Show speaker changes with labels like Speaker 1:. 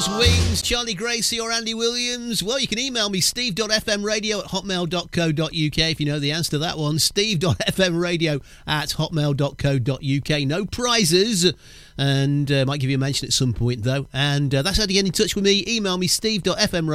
Speaker 1: Wings, Charlie Gracie or Andy Williams? Well, you can email me, steve.fmradio@hotmail.co.uk if you know the answer to that one. steve.fmradio@hotmail.co.uk. No prizes, and might give you a mention at some point though. And that's how to get in touch with me. Email me, steve.fmradio